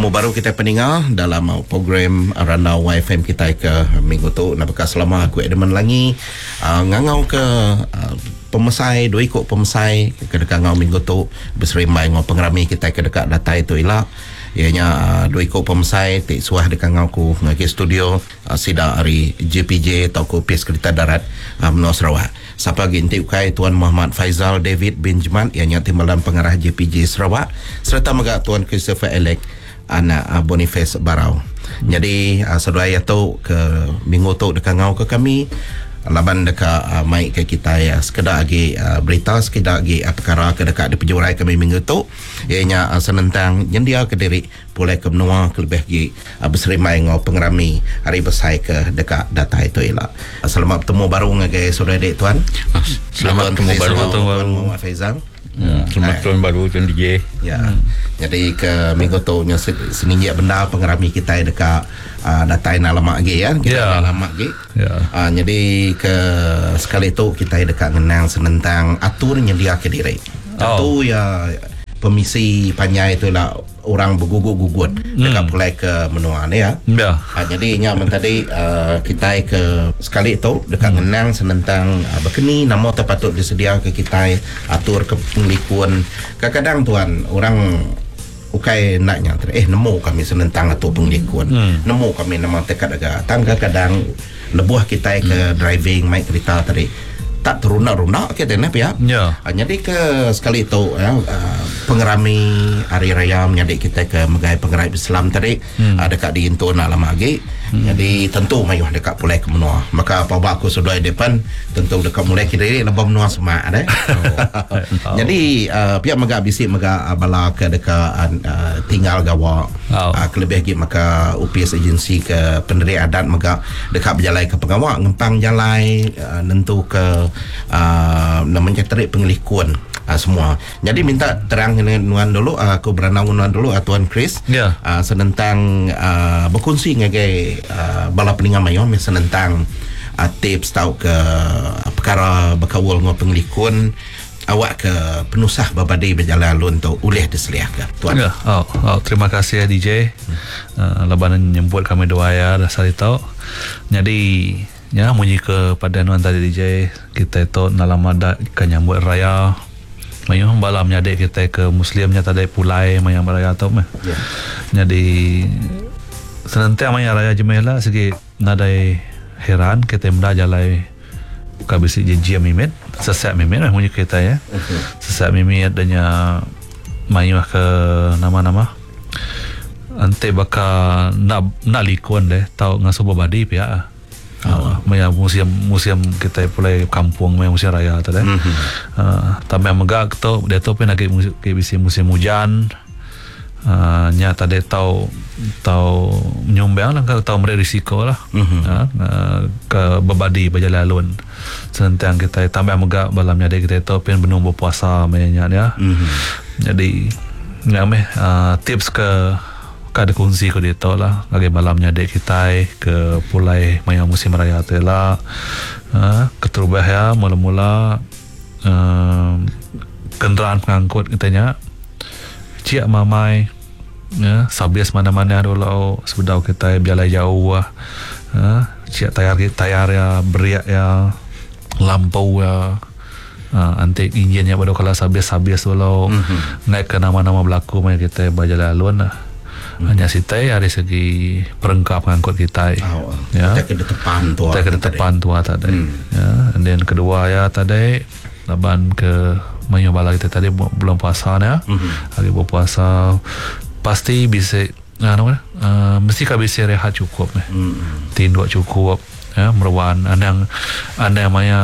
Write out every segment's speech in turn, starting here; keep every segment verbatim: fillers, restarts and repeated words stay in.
bertemu baru kita pendengar dalam program Ranau Y F M kita ke minggu tu. Nak bekas selama aku Edmund Langi uh, ngangau ke uh, pemesai, dua ikut pemesai ke dekat ngau minggu tu berserimbai ngau pengerami kita ke dekat datai tu ilah. Ianya uh, dua ikut pemesai tik suah dekat ngau ku ngaki studio uh, sida hari J P J atau ku P S Kereta Darat uh, Menua Sarawak. Siapa lagi inti ukai Tuan Muhammad Faizal David bin Jman ianya timbalan pengarah J P J Sarawak serta juga Tuan Christopher Elek anak uh, Boniface Barau. Hmm. Jadi uh, saudara tu ke minggu tu dekat ngau ke kami laban dekat uh, mic ke kita ya sekedar lagi uh, berita sekedar lagi uh, perkara ke dekat di penjurai kami minggu tu ianya uh, senentang nyendia ke diri boleh ke menua ke lebih lagi uh, berserimai ngau pengerami hari besai ke dekat data itu ialah uh, selamat bertemu baru ngagai saudara adik tuan. Ah, selamat bertemu baru tuan Muhammad Faizal. Ya, selamat tahun baru Tuan D J. Ya. Hmm. Jadi ke minggu tu nya seninjak benda pengerami kita dekat uh, datai alamat lagi ya. Kita ya. alamat lagi. Ya. Uh, jadi ke sekali tu kita dekat ngenang senentang atur nyedia ke diri. Tentu oh. ya pemisi panjang itulah orang bergugut-gugut hmm. dekat pulai ke menua ni ya. Ya. Uh, jadi nyaman tadi uh, kita ke sekali tu dekat hmm. ngenang senentang uh, berkeni nama terpatut disedia ke kita atur ke penglikuan. Kadang-kadang tuan orang ukai naknya eh nemu kami senentang atur penglikuan. Hmm. Nemu kami nama tekad agak tangga kadang lebuh kita ke hmm. driving mai kereta tadi tak terunak-runak kita ni ya. Ya. Uh, jadi ke sekali itu ya, uh, pengerami hari raya menjadi kita ke megai pengerai Islam tadi hmm. uh, dekat di Intun alam lagi. Hmm. Jadi tentu mayuh dekat pulai ke menua. Maka apa aku sudah depan tentu dekat mulai kira lebam menua semak ada. Oh. Jadi uh, pihak mega bisik mega uh, bala ke dekat uh, tinggal gawa. Oh. Uh, kelebih lagi maka U P S agensi ke pendiri adat mega dekat berjalai ke pengawak ngempang jalai uh, nentu ke Uh, namanya terik pengelikuan uh, semua. Jadi minta terang nuan dulu uh, aku beranang nuan dulu uh, Tuan Chris yeah. uh, senentang uh, berkongsi ngagai uh, bala peningan mayom senentang uh, tips tau ke uh, perkara berkawal ngau pengelikuan awak ke penusah babadi berjalan alun tu ulih diseliah ke Tuan. Yeah. Oh, oh, terima kasih ya D J. Hmm. Uh, labanan nyebut kami doa ya dasar itu. Jadi ya munyi kepada nuan tadi D J kita itu dalam ada kanyambut raya mayung balam nyadek kita ke muslimnya tadi pulai mayang raya tu mah yeah. Jadi senantiasa mayang raya jemela segi nadai heran kita menda jalai kabisi jejia mimit sesak mimit munyi kita ya okay. Sesak mimit adanya mayung ke nama-nama ante baka nak nak likuan deh tau ngasuh babadi pihak Uh, maya museum museum kita pulai kampung maya museum raya tu dah. Mm-hmm. Uh, tapi megak tu dia tu pun nak ke museum museum hujan. Uh, nya tadi tahu tahu menyumbang lah kalau tahu mereka risiko lah. Mm-hmm. Uh, uh, ke babadi berjalan alun. Senantang kita tambah megak balamnya dia kita tu pun benung berpuasa mayanya ya. Mm-hmm. Jadi ngame uh, tips ke kada kunci ko dito lah lagi malamnya dek kita ke pulai maya musim raya tu lah uh, keterubah ya mula-mula uh, kenderaan pengangkut katanya ciak mamai ya sabias mana-mana dulu sebedau kita berjalan jauh lah uh, ciak tayar tayar ya beriak ya lampau ya Uh, antik injinnya pada kalau sabias-sabias dulu mm-hmm. naik ke nama-nama berlaku maya kita berjalan alun lah. Hmm. Hanya sitai dari segi perengkap ngangkut kita oh, ya kita ke depan tua kita ke depan tua tadi hmm. ya dan kedua ya tadi laban ke menyobala kita tadi belum puasa ya hmm. lagi berpuasa pasti bisa anu uh, mesti ka bisa rehat cukup eh hmm. tidur cukup ya meruan andang andang maya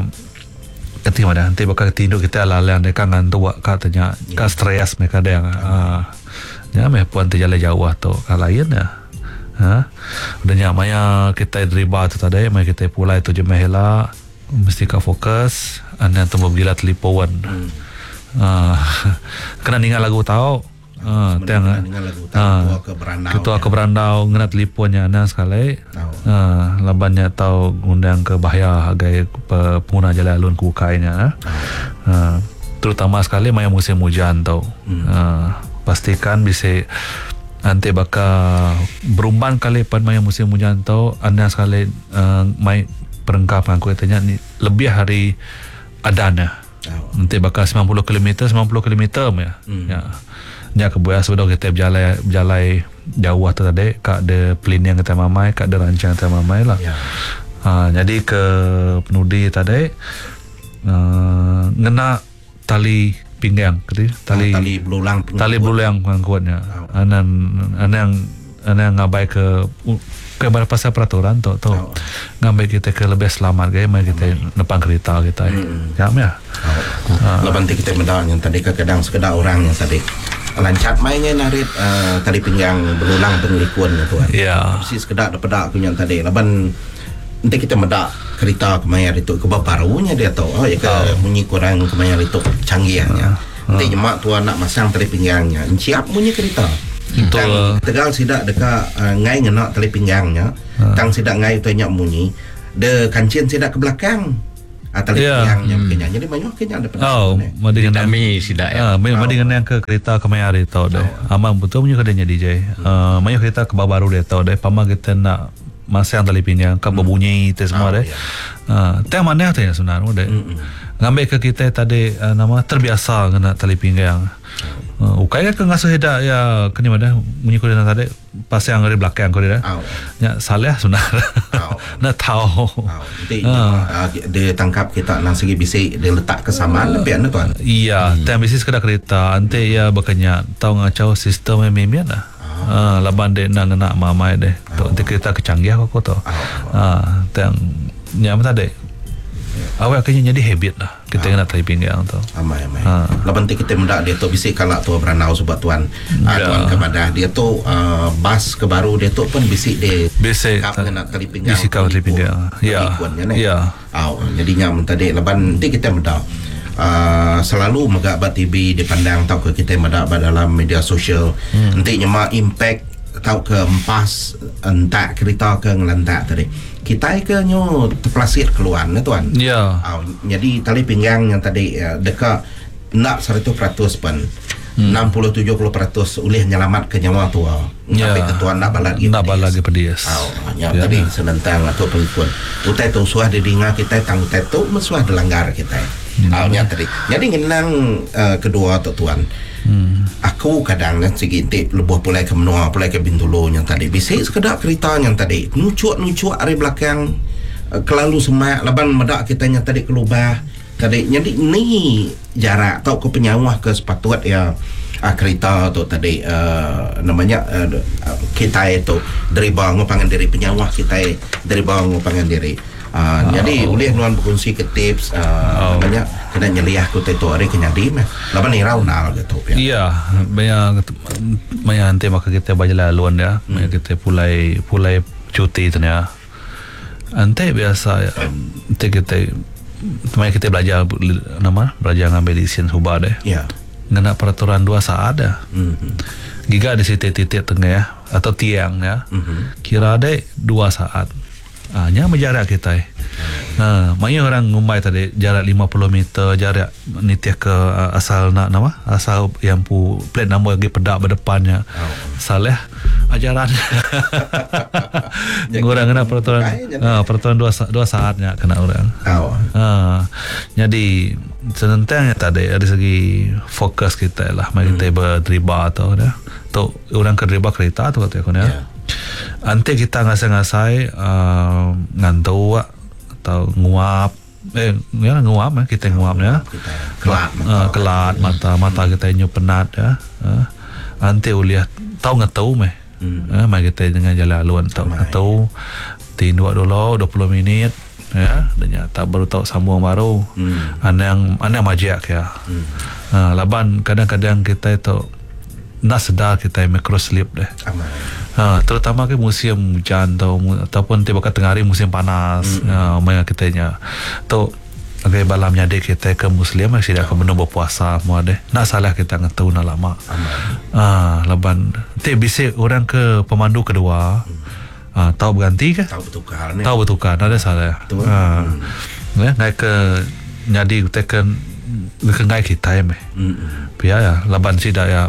ketika ada nanti bakal tidur kita lalang dekat ngantuk katanya yeah. Ka stres mereka ada yang uh, ya meh puan terjalan jauh tu kalau lain ya ha dan nyamanya kita driba tu tadi mai kita pulai tu jemehela mesti ka fokus anda tu bila telipuan hmm. uh, kena ningal lagu tahu ah tengah ah ke berandau kita ke berandau ngena teleponnya ana sekali ah labannya tahu ngundang ke bahaya agai pengguna jalan alun ku kainya ah terutama sekali maya musim hujan tahu hmm. ah pastikan bisa Nanti bakal berumban kali pan maya musim hujan tau anda sekali uh, mai perengkap aku katanya ni lebih hari adana. Oh. Nanti bakal sembilan puluh kilometer sembilan puluh kilometer ya. Hmm. Ya. Nya kebuaya sudah kita berjalan berjalan jauh tu tadi kak de plin yang kita mamai kak de rancang kita mamai lah. Ya. Ha, jadi ke penudi tadi uh, ngena tali pinggang tadi tali oh, tali belulang tali belulang pengkuatnya. Oh. Anan anan anan ngabai ke ke pasal peraturan tu tu oh. ngambil kita ke lebih selamat gaya mai kita oh. nepang kereta kita. Hmm. Ya ya. Oh. Uh. Lepas tu kita mendak yang tadi kadang sekedar orang yang tadi lancat mainnya narit uh, tali pinggang berulang penglikuan tu kan. Ya. Mesti sekedar dapat aku yang tadi. Laban nanti kita mendak kereta kemayar itu ke barunya dia tahu. Oh ya ke oh. bunyi kurang kemayar itu canggihnya. Uh. Nanti jemaat tuan nak masang tali pinggangnya. Siap bunyi kereta. Itu tegal sidak dekat uh, ngai ngena tali pinggangnya. Uh. Tang sidak ngai tu nyak bunyi. De kancin sidak ke belakang. Atau yeah. yang hmm. kenyang. Jadi banyak kenyang ada pedas. Oh, madi dengan kami sidak ya. Ah, madi dengan yang ke kereta ke Mayar itu deh. Amang betul punya kedainya D J. Uh, banyak kereta ke baru dia tahu deh. Pama kita nak masang tali pinggang ke berbunyi itu semua deh. Ah, teh mana tu yang sebenarnya deh. Ngambil ke kita tadi uh, nama terbiasa kena tali pinggang. Uh, ukai ke ngasuh heda ya kini mana bunyi kau tadi pas yang dari belakang kau dia. Ya salah sebenarnya. Nak tahu. Uh, dia tangkap kita nang segi bisik dia letak kesamaan lebih anu tuan. Iya, tem bisik sekedar kereta ante ya bakanya tahu ngacau sistem yang memian lah. Ah, laban dia nak nak mamai deh. Tu kereta kecanggih aku tu. Ah, tang nyam tadi. Awak akhirnya jadi habit lah. Kita kena tali pinggang tu. Amai amai. Ha. Lepas tu kita mendak dia tu bisik kalak tu beranau sebab tuan. Ya. Uh, tuan kepada dia tu uh, bas ke baru dia tu pun bisik dia. Bisik. Kap kena tali pinggang. Bisik kau tali pinggang. Ya. Ya. Oh, jadinya tadi lepas nanti kita mendak. Uh, selalu megak bat T V dipandang tahu ke kita mendak dalam media sosial. Hmm. Nanti nyema impact tahu ke empas entak kereta ke ngelantak tadi. Kita ke nyo terplasir keluar ni tuan. Ya. Uh, jadi tali pinggang yang tadi uh, dekat nak seratus peratus pun hmm. enam puluh tujuh puluh peratus ulih nyelamat ke nyawa tua. Ya. Tapi ketuan nak balat lagi. Nak balat lagi pedias. Oh, ya, ya. Tadi senentang atau pengikut. Utai tu suah didengar kita tang utai tu mesuah dilanggar kita. Hmm. Oh, ya tadi. Jadi ngenang uh, kedua tu tuan. Hmm. Aku kadang kan segintik lebuh pulai ke menua pulai ke Bintulu yang tadi bisik sekedar kereta yang tadi nucuak-nucuak dari belakang uh, kelalu semak laban medak kita yang tadi kelubah tadi jadi ni jarak tau ke penyawah ke sepatut ya uh, kereta tu tadi uh, namanya uh, kita itu dari bawah ngupangan diri penyawah kita dari bawah ngupangan diri. Uh, oh. Jadi boleh nuan berkongsi ke tips uh, oh. namanya kena nyeliah ku tu hari kenyadi mah laban ni raunal gitu ya. Iya, banyak banyak nanti maka kita bajalah luan ya. Hmm. Kita pulai pulai cuti tu ya. Ante biasa ya. Nanti kita temai kita belajar nama belajar ngambil lisensi subah deh. Iya. Ngena peraturan dua saat dah. Hmm. Giga di titik-titik tengah ya atau tiang ya. Hmm. Kira deh dua saat. Ah, nya menjarak kita. Eh. Nah, banyak orang ngumbai tadi jarak lima puluh meter jarak nitiah ke uh, asal nak nama asal yang pu plate number lagi pedak berdepannya. Oh. Salah ajaran. Orang kena peraturan ah, peraturan dua dua saatnya kena orang. Oh. Ah, jadi senentangnya tadi dari segi fokus kita lah mari hmm. kita berdriba atau dah. Tu orang ke driba kereta tu kata aku ya. Yeah. Ante kita ngasai-ngasai uh, ngantau atau nguap eh ya nguap eh kita nguap ya kelat uh, kelat mata mata kita nyu penat ya uh, ante uliah tahu ngatau meh hmm. uh, mai kita dengan jalan luan tahu ngatau tindu dulu dua puluh minit ya dan nyata baru tahu sambung baru hmm. anang anang majak ya hmm. uh, laban kadang-kadang kita itu nak sedar kita micro sleep deh. Ha, terutama ke musim hujan atau ataupun tiba ke tengah hari musim panas, mm-hmm. uh, kita nya. Tu agak balamnya dek kita ke muslim masih dah ke benda berpuasa semua deh. Nak salah kita ngetahu nak lama. Ah, uh, leban. Ti bisik orang ke pemandu kedua. Ah, uh, tahu berganti ke? Tahu bertukar ni. Tahu bertukar, ada salah. Ah. Uh, ya, ngai ke nyadi tekan ke ngai kita meh. Hmm. Biar ya, leban sida ya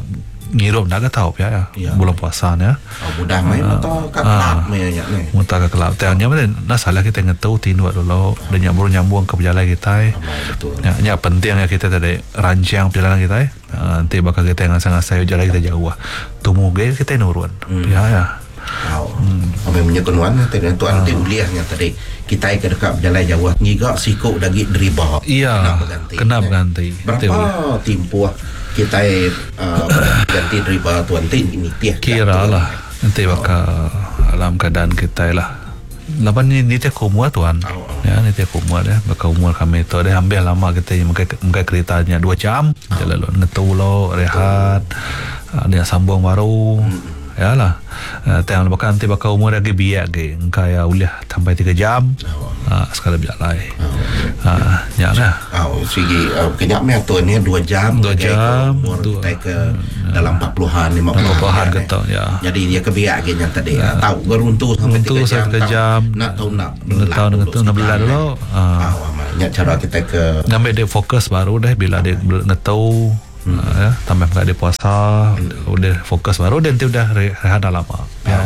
ngirup dah ke tahu ya, ya. Ya. Bulan puasa ya. Oh, mudah main atau kakelap main nya ni. Muta ke kelab. Tanya mana nak salah kita ngetahu tindu dulu dan nyambung nyambung ke perjalanan kita. Betul. Ya, ya penting ya kita tadi rancang perjalanan kita. Uh, nanti bakal kita ngasang ngasang jalan kita jauh. Tumuge kita nurun. Hmm. Ya ya. Oh. Hmm. Apa menyetuan tadi tuan nanti uliahnya tadi kita ke dekat berjalan jauh ngiga sikuk dagi deriba. Iya. Kena berganti. Berapa timpuh kita uh, ganti daripada tuan tin ini tiah kira lah nanti bakal dalam keadaan kita lah lapan ni ni tiap kumua tuan oh. Ya ni tiap kumua deh bakal umur kami tu deh ambil lama kita mungkin mungkin keretanya dua jam oh. Jalan lo ngetu lo rehat oh. Dia sambung baru hmm. Ya lah uh, tengok bakal nanti bakal umur lagi biak ke kaya uliah sampai tiga jam oh. uh, sekali berjalan oh. uh, ya lah oh, segi uh, kenyapnya tu ni dua jam dua jam umur kita ke hmm. dalam empat puluhan lima puluhan gitu ya jadi dia kebiak ke yang tadi ya. Tahu beruntung sampai tiga jam nak tahu nak nak tahu nak tahu nak bela dulu ah nya cara kita ke ngambil dia fokus baru deh bila dia nak tahu Hmm. Uh, ya, tambah enggak ada puasa hmm. Udah fokus baru dan nanti udah rehat dah lama ya.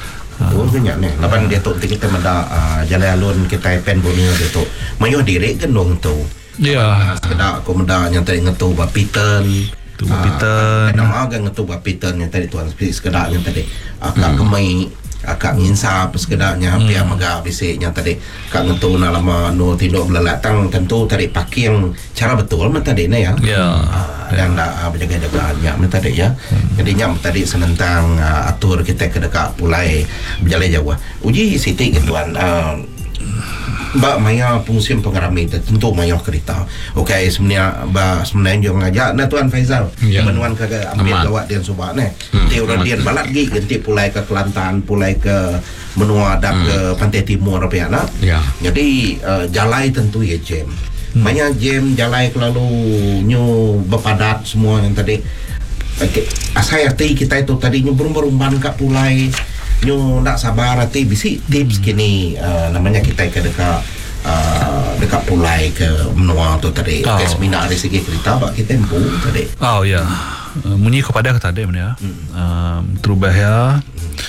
Oh, banyak ni. Lapan dia tu kita menda uh, jalan alun kita pen Borneo dia tu. Mayu diri kan dong tu. Ya. Sekedar aku menda yang tadi ngetu bapiten. Tu bapiten. Nama agak ngetu bapiten yang tadi tuan sekedar yang tadi akak hmm. kemai akak nginsap sekedarnya hampir hmm. magak bisiknya tadi kak ngetu na lama no tindok belatang tentu tadi pakai yang cara betul mah tadi ni ya. Ya. Uh, dan dah uh, berjaga-jaga nyak tadi ya. Hmm. Jadi nyak tadi senentang uh, atur kita ke dekat pulai berjalan jauh. Uji siti ke tuan uh, Mbak Maya fungsi pengarami tentu Maya kereta. Okey sebenarnya Mbak sebenarnya juga ngajak nah tuan Faizal ya. Menuan ke ambil lawat dia subak ni. Hmm. Dia orang dia balat gi ganti pulai ke Kelantan, pulai ke menua dak hmm. ke Pantai Timur apa ya nak. Ya. Jadi uh, jalai tentu ya jam. Hmm. Banyak jam jalai lalu nyu berpadat semua yang tadi. Okay. Asal arti kita itu tadinya berumban kat pulai nyu nak sabar hati bisi tips kini uh, namanya kita ke dekat uh, dekat pulai ke menua tu tadi oh. Ke seminar dari segi kereta bak kita empu tadi oh ya uh, munyi kepada kata tadi mana hmm. uh, terubah ya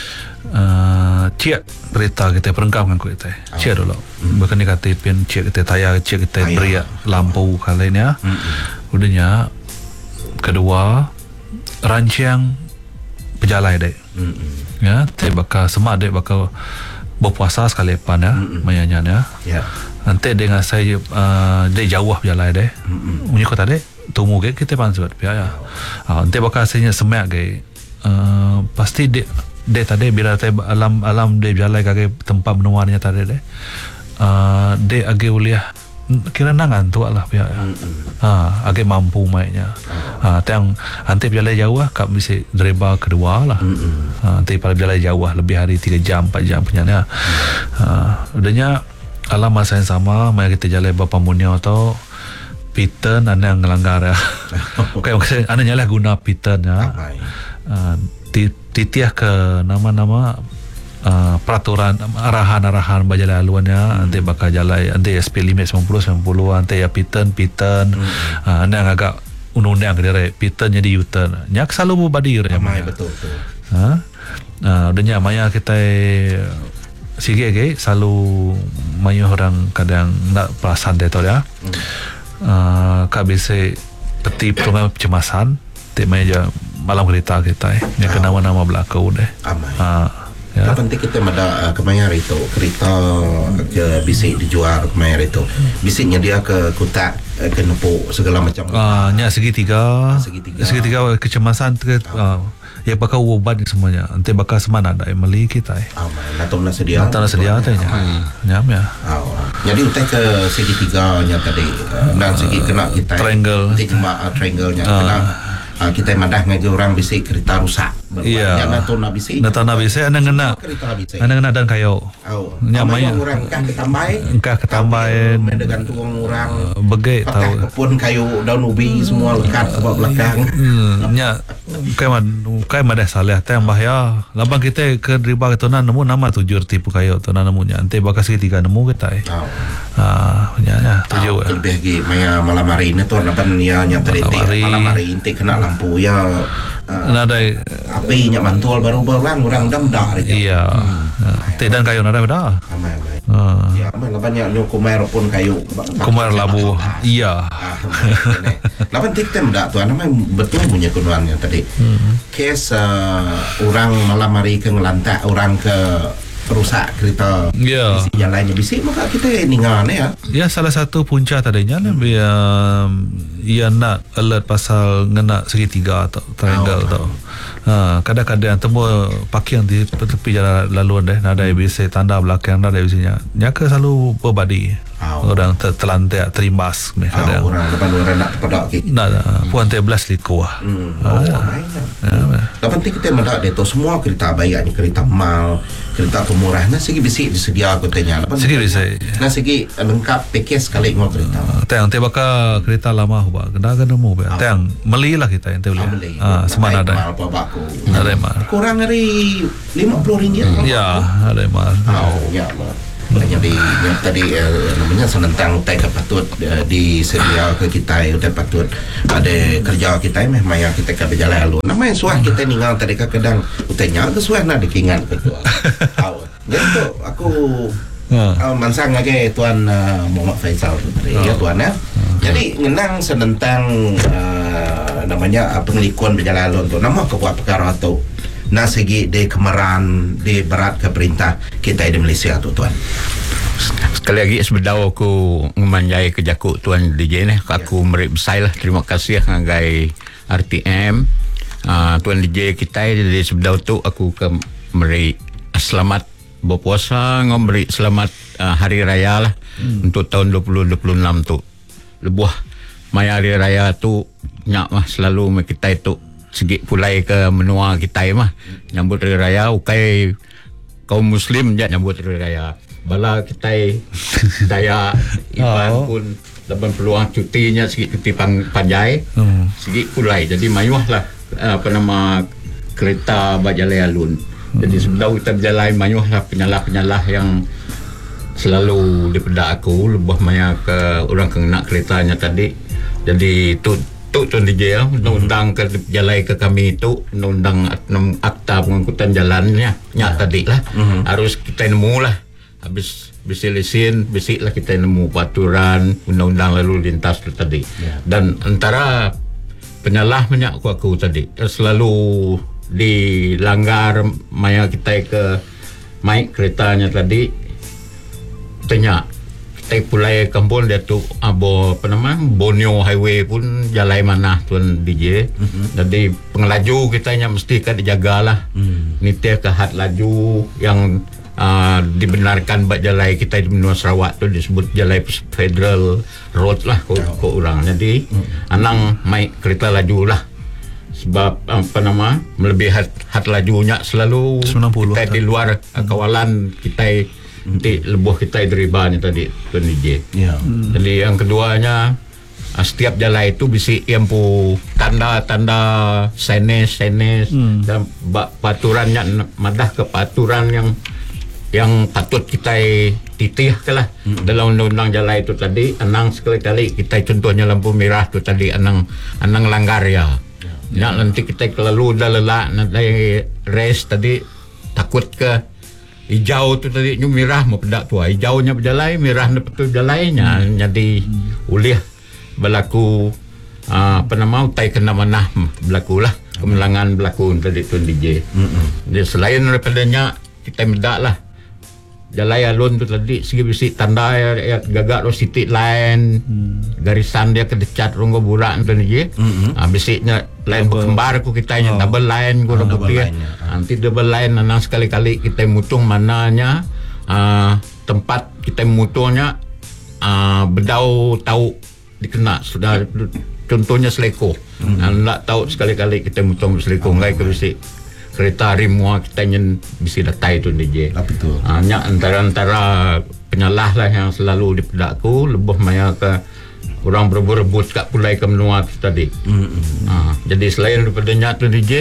uh, cik kereta kita perengkap dengan kereta oh. Cik dulu hmm. Bahkan ni kata pin cik kita tayar cik kita beri lampu kali ni ya hmm. Udahnya kedua rancang berjalan dek hmm. Ya, dia bakal semak dia bakal berpuasa sekali lepas ya, mm-hmm. Mayanya ya. Ya. Nanti dengan saya uh, dia jauh berjalan dia. Mm-hmm. Unyi kota dia, tunggu ke kita pansut ya. Ya. Uh, nanti bakal saya semak ke uh, pasti dia dia tadi bila saya alam alam dia berjalan ke tempat menuanya tadi dia. Uh, dia agak uliah kira nangan tu lah pihak mm-hmm. ha, agak mampu mainnya ha, yang nanti berjalan jauh lah kak bisa driver kedua lah mm-hmm. ha, nanti pada berjalan jauh lah lebih hari tiga jam empat jam punya ni ha, udahnya alam masa yang sama mari kita jalan berapa munia atau piten anda yang ngelanggar ya okay, maksudnya anda nyalah guna piten ya ha, titiah ke nama-nama Uh, peraturan arahan-arahan berjalan laluannya hmm. Nanti bakal jalan nanti S P limit sembilan puluh sembilan puluh nanti ya piten piten hmm. uh, anda agak undang-undang ke dia piten jadi U-turn nyak selalu berbadi ya betul betul ha uh, udahnya maya kita sige ke selalu maya orang kadang nak perasaan dia tu ya hmm. uh, kak bisa peti pertolongan kecemasan tak maya malam kereta kita eh yang ke nama-nama belakang deh ah ya. Kapan kita ada uh, kemayar itu kereta ke bisik dijual kemayar itu bisiknya dia ke kutak uh, ke nepuk segala macam ah nya segitiga segitiga, segitiga kecemasan ke uh, ya bakal ubat semuanya nanti bakal semana ada meli kita eh ah nak tahu nak sedia nak tahu sedia tanya nyam ya oh jadi utai ke segitiga nya tadi uh, dan segi kena kita triangle nanti cuma uh, triangle nya kena Uh, kita madah ngaji orang bisik kereta rusak. Iya. Nak tahu nak bisik. Nak tahu nak bisik anda kena. Anda kena dan kayu. Oh. Nyamanya orang kah ketambai. Kah ketambai. Dengan tuang orang. Begai tahu. Kepun kayu daun ubi semua lekat sebab belakang. Hmm. Nya Kai mad kai madah salah tang bahaya. Labang kita ke riba ke tunan nemu nama tujuh tipu kayo tunan nemunya. Ante bakas tiga nemu kita. Oh. Ah, punya ya tujuh. Oh, lebih lagi maya malam hari ini tuan apa ya nyata malam hari inti kena lampu ya. Nah, ada api nya mantul baru berang orang dam dah. Iya. Teh dan kayu nada beda. Amai amai. Ya, amai labannya nyu kumer pun kayu. Kumer labu. Iya. Laban tik tem dak tuan namanya betul punya kunuannya tadi. Kes uh, orang malam hari ke ngelantak orang ke perusak kereta yeah. Bisi jalannya bisi maka kita ningan ya. Ya salah satu punca tadinya hmm. lebih um, ia nak alert pasal ngena segitiga atau triangle oh, tau. Ha, kadang-kadang temu parking di tepi jalan laluan deh nada hmm. bisa tanda belakang nada bisinya. Nyaka selalu berbadi. Oh. Orang ter- terlantak terimbas kadang. Oh, orang depan orang nak pedak ke. Nah, hmm. puan tebelas liku ah. Hmm. Oh, ya. Ya, penting kita mendak dia tu semua kereta bayar ni kereta mal, kereta pemurah nah segi bisi disedia aku tanya. Segi bisa. Nah segi lengkap package sekali ngau kereta. Uh, tang te baka kereta lama ba. Kena kena mu ba. Tang melilah kita yang te boleh. Ah, semana ada. Mal babaku. Ada mal. Kurang dari lima puluh ringgit. Ya, ada mal. Oh, ya mal. Jadi yang tadi uh, namanya senentang utai patut uh, disedia ke kita utai patut ada kerja kita memang yang kita ke berjalan lalu namanya suah kita ningal tadi ke kedang utainya ke suah nak dikingat betul. Tahu. Jadi aku uh, mansang lagi tuan uh, Muhammad Faisal tu tadi ya tuan ya. Jadi ngenang senentang uh, namanya uh, pengelikuan berjalan lalu tu nama kebuat perkara tu na segi de kemeran de berat ke perintah kita di Malaysia tu tuan. Sekali lagi sebedau aku ngemanjai ke jakuk tuan D J ni aku yeah. merik besar lah terima kasih ngagai R T M uh, tuan D J kita jadi sebedau tu aku ke merik selamat berpuasa ngomeri selamat uh, hari raya lah hmm. untuk tahun dua ribu dua puluh enam tu lebuh maya hari raya tu nyak mah selalu kita itu segi pulai ke menua kita mah nyambut hari raya ukai kaum muslim je nyambut hari raya bala kita daya iban oh. pun dapat peluang cutinya segi cuti pang, panjai hmm. segi pulai jadi mayuh lah apa nama kereta bajalai alun hmm. jadi sebelum kita berjalan mayuh lah penyalah-penyalah yang selalu dipedak aku lebih maya ke orang kena keretanya tadi jadi tu tu tuan D J ya, undang-undang ke jalan ke kami itu undang-undang akta pengangkutan jalannya nyak tadi lah mm-hmm. harus kita nemu lah habis bisi lisin bisi lah kita nemu peraturan undang-undang lalu lintas tu tadi yeah. Dan antara penyalah banyak aku, aku tadi selalu dilanggar maya kita ke maik keretanya tadi tanya kita pulai kampung dia tu abo apa nama Borneo Highway pun jalan mana tuan D J mm-hmm. Jadi pengelaju kita nya mesti kan dijagalah mm. Nitia ke had laju yang uh, dibenarkan buat jalan kita di benua Sarawak tu disebut jalan federal road lah ko, oh. ko orang jadi mm. anang mai kereta laju lah sebab apa nama melebihi had, had lajunya selalu sembilan puluh kita di luar mm. kawalan kita nanti lebuh kita deribanya tadi tuan D J. Ya. Hmm. Jadi yang keduanya setiap jalan itu bisi yang pu tanda-tanda senes senes hmm. dan paturannya madah ke paturan yang yang patut kita titih kelah hmm. dalam undang-undang jalan itu tadi anang sekali-kali kita contohnya lampu merah tu tadi anang anang langgar ya. Ya, ya. Nanti kita kelalu dah lelak nanti race tadi takut ke hijau tu tadi nyu merah mau pedak tu hijaunya berjalan merah na betul jalannya hmm. jadi hmm. ulih berlaku uh, apa nama utai kena manah berlaku lah kemenangan berlaku tadi tuan D J hmm. Jadi selain daripadanya kita medak lah jalan alun tu tadi segi bisi tanda ya, ya gagak ro sitik line hmm. garisan dia kedecat ronggo burak tu D J hmm. uh, bisiknya line berkembar ku kita nya oh. double line ku oh, putih nanti double line nanang sekali-kali kita mutung mananya uh, tempat kita mutungnya uh, bedau tahu dikena sudah contohnya seleko hmm. nak tahu sekali-kali kita mutung seleko ngai ke bisik kereta rimua kita nyen bisi datai tu D J. Ah, betul. Hanya antara-antara penyalah lah yang selalu dipedakku lebih maya ke orang berebut kat Pulai ke menua tu tadi. Mm-mm. Ha, jadi selain daripada nyak tu D J,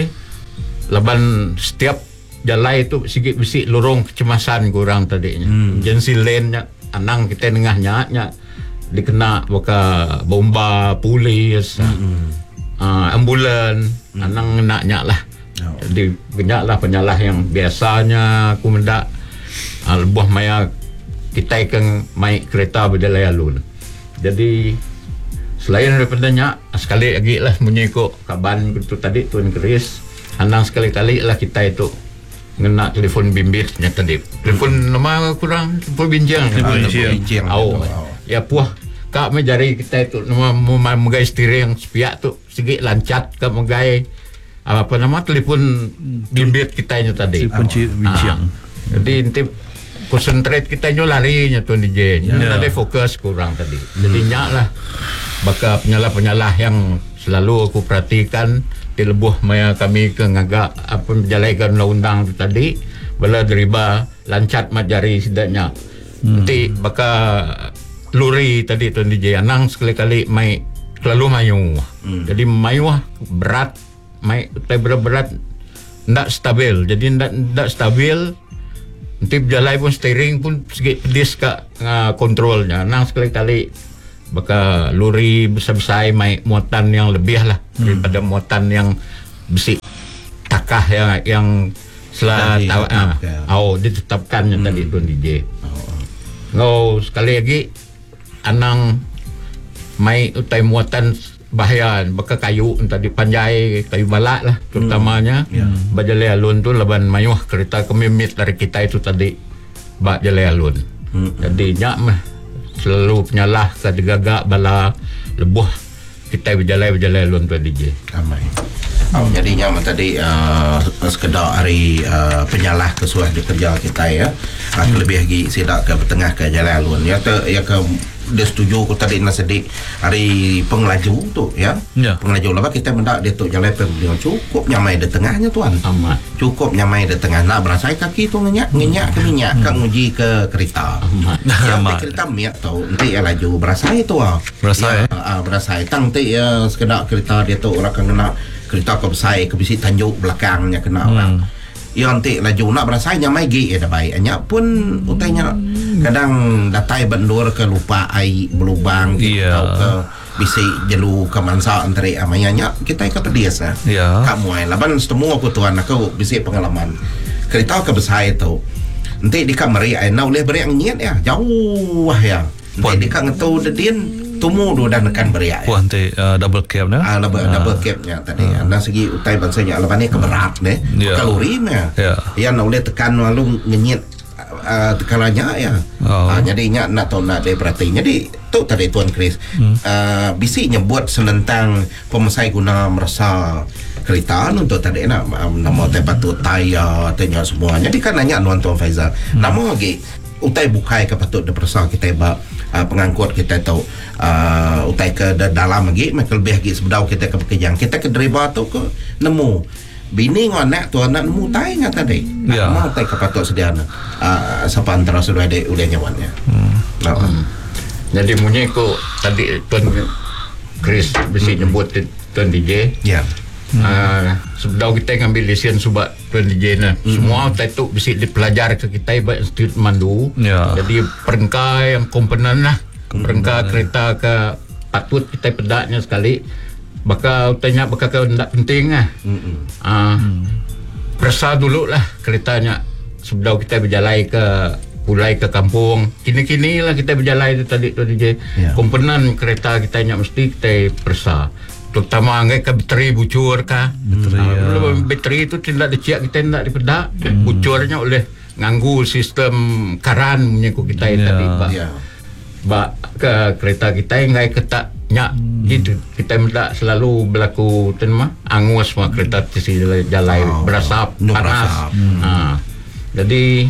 laban setiap jalan itu sikit bisik lorong kecemasan kurang tadinya. Hmm. Agensi lain nya anang kita tengah nya nya dikena baka bomba polis, hmm. uh, ambulan, hmm. anang nak nya lah. Oh. Jadi banyak lah penyalah yang biasanya aku mendak uh, lebuh maya kita ikan mai kereta berjalan alun. Jadi selain daripada nya sekali lagi lah menyikuk kaban itu tadi Tuan Chris, anang sekali-kali lah kita itu ngena telefon bimbit nya tadi. Telefon nama kurang telefon binjang. Telefon binjang. Oh. Ya puah kak menjari kita itu nama megai steering sepiak tu sikit lancat ke megai apa nama telefon bimbit kita nya tadi. Telefon binjang. Jadi nanti concentrate kita nyo lari nya Tuan D J. Nya ada fokus kurang tadi. Jadi nya lah baka penyalah-penyalah yang selalu aku perhatikan di lebuh maya kami ke ngagak apa menjalankan undang-undang tu tadi bala deriba lancat majari sedaknya. Hmm. Nanti baka luri tadi Tuan D J anang sekali-kali mai selalu mayu. Hmm. Jadi mayu berat mai berat ndak stabil. Jadi ndak ndak stabil. Nanti berjalan pun steering pun sikit pedis kat uh, kontrolnya. Anang sekali-kali baka lori besar-besar mai muatan yang lebih lah hmm. daripada muatan yang besi takah yang yang setelah tahu ah oh ditetapkannya hmm. tadi Tuan D J. Oh. Ngau sekali lagi anang mai utai muatan bahaya baka kayu tadi panjai kayu balak lah terutamanya. Hmm. Yeah. Bajalai alun tu laban mayuh kereta kemimit dari kita itu tadi bak jalai alun. Hmm. Jadi nyak mah selalu penyalah kadegagak bala lebuh kita berjalan-berjalan alun Tuan D J. Ramai. Oh, jadi yang tadi uh, sekedar hari uh, penyalah kesuah di kerja kita ya. Uh, hmm. Lebih lagi sidak ke tengah ke jalan alun. Ya ke ya ke dia setuju aku tadi nak sedik hari pengelaju tu ya. Ya. Pengelaju lah kita mendak dia tu jalan pembelian cukup nyamai di tengahnya tuan. Amat. Cukup nyamai di tengah nak berasai kaki tu ngenyak ngenyak ke minyak hmm. kang uji ke kereta. Amat. Yang kereta minyak tu nanti ya laju berasai tu ah. Berasai. Ya, uh, berasai tang ti ya sekedar kereta dia tu orang kena kereta ke besar ke bisi tanjuk belakangnya kena hmm. orang. Yang nanti laju nak berasai nyamai gi ya dah baik. Anya pun utainya kadang datai bendur ke lupa ai berlubang yeah. atau ke bisi jelu ke mansa antara amayanya kita ke pedis ah. Yeah. Kamu ai laban semua aku tuan aku bisi pengalaman. Kereta ke besar itu. Nanti di kamari ai na boleh beri angin ya. Jauh ya. Nanti di kang ngatu dedin tumu do dan nekan beriak. Puan te uh, double cab na? Ah, double, uh, double cab-nya tadi. Uh. Nah segi utai bansanya laban ni keberat ne. Yeah. Kalori nya. Yeah. Ya nak boleh tekan lalu ngenyit uh, tekanannya ya. Oh. Uh, jadi nya nak tahu nak dia perhati. Jadi tu tadi Tuan Chris. Hmm. Uh, bisi nyebut senentang pemesai guna merasa kereta untuk tadi nak um, nama tempat tu tayar tanya semua. Jadi kan nanya Tuan Tuan Faizal. Hmm. Nama lagi utai bukai ke patut diperasa kita ba uh, pengangkut kita tahu uh, utai ke dalam lagi mereka lebih lagi sebedau kita ke pekerjaan kita ke driver tu ke nemu bini ngonak tu anak nemu tai nya tadi nak mau tai ke patut sediana uh, siapa antara sudah ada udah nyawannya hmm. Nah, hmm. Jadi munyi ko tadi Tuan Chris bisi hmm. nyebut Tuan D J ya. Yeah. Hmm. Uh, sebelum kita ngambil lesen subak Tuan D J na, hmm. semua kita itu bisa dipelajar ke kita by Institut Mandu. Yeah. Jadi perengkai yang komponen lah, perengkai kereta ke patut kita pedaknya sekali. Bakal tanya bakal kau tidak penting lah. Hmm. Uh, hmm. Perasa dulu lah keretanya sebelum kita berjalan ke Pulai ke kampung. Kini-kini lah kita berjalan itu tadi Tuan D J. Yeah. Komponen kereta kita nya mesti kita perasa. Terutama ngai ke bateri bucur kah. Bateri, uh, ya. Bateri itu tidak diciak kita tidak dipedak. Hmm. Bucurnya oleh nganggu sistem karan punya kita yeah. tadi bak. Yeah. Bak ke kereta kita ngai ketak nyak hmm. gitu. Kita tidak selalu berlaku tenma angus mah kereta tisi jalan oh. berasap no panas. Hmm. Ha. Jadi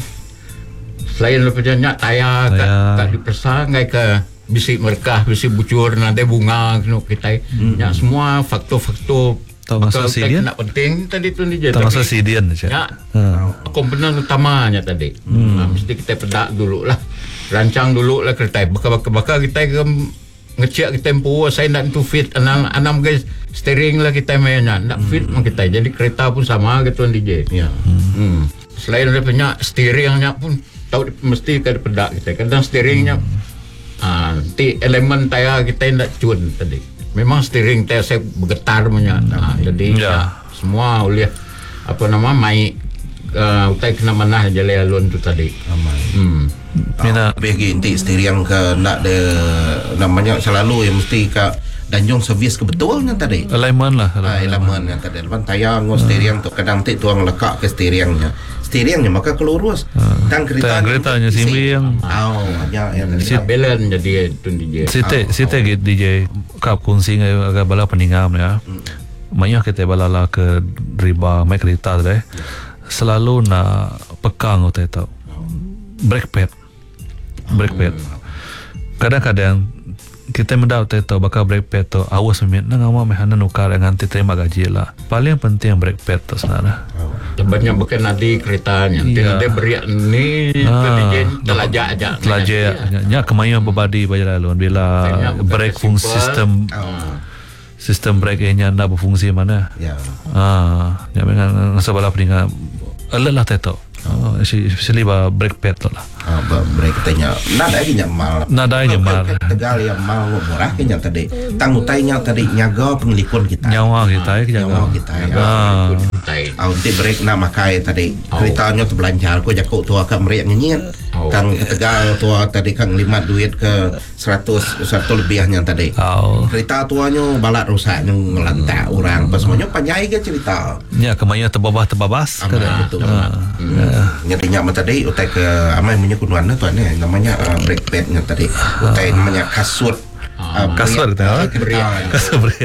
selain daripada nyak tayar kat dipersa ngai ke bisi merkah, bisi bucur, nanti bunga kita hmm. ya semua faktor-faktor termasuk sidian nak penting tadi tu ni je termasuk sidian ya hmm. komponen utamanya tadi hmm. nah, mesti kita pedak dulu lah rancang dulu lah kereta bakal-bakal kita ke ngecek tempo saya nak tu fit enam enam guys steering lah kita mainnya nak fit hmm. kita jadi kereta pun sama gitu D J Ya. hmm. Selain daripada steeringnya pun tahu mesti ada pedak kita kadang steeringnya hmm. ah, ti elemen tayar kita nak cun tadi memang steering tayar saya bergetar punya nah, jadi ya. Ya, semua oleh apa nama mai uh, utai kena mana jalan alun tu tadi Aman. hmm. Mina bagi inti steering ke nak de namanya selalu yang mesti ke danjung servis ke betulnya tadi. Alignment lah. Ah, elemen yang tadi lepas tayar ngos steering tu kadang ti tuang lekat ke steeringnya. Steeringnya maka kelurus. Tang kereta. Tang keretanya simbi yang oh, ya yang si balance jadi tu D J Site site gitu D J kap kunci ngai agak bala peningam ya. Banyak kita bala lah ke riba mai kereta deh. Selalu nak pekang utai tau. Brake pad. Brake pad. Kadang-kadang kita mendapat tahu bakal brake pad tu awas memang nang awak mehana nukar dengan terima gaji lah. Paling penting brake pad tu sebenarnya. banyak bukan nadi keretanya Iya. dia beri ni Ah, telajak aja Telajak nya kemayu berbadi bayar lalu bila Tanya bukan brake simple. fungsi sistem Ah. sistem brake nya ndak berfungsi mana. Ya. Ah, ya memang sebelah peningan alert lah teto. Oh, especially ba brake pad tu lah. Ah, ba- break tanya. Nada lagi nyamal. Nada lagi nyamal. Tegal yang mau murah ke yang tadi. Tangutainya tadi nyaga pengelikun kita. Nyawa kita ya kita. Nyawa kita ya. Ah. Ah, untuk break na makai tadi. Oh. Keretanya tu belanjar ko jakuk tua ka meriak nyanyian. Oh. Kang tegal tua tadi kang lima duit ke seratus satu lebihnya tadi. Oh. Kereta tuanya balat rusak yang ngelantak orang. Pas semuanya panjai ke cerita. Nya kemayu terbabas-terbabas Aman kada. betul. Ah. Hmm. Nyati nyak tadi utai ke amai punya kunuan tu ni namanya uh, brake pad nya tadi. Utai namanya kasut. Kasut kita. Kereta. Kasut beri.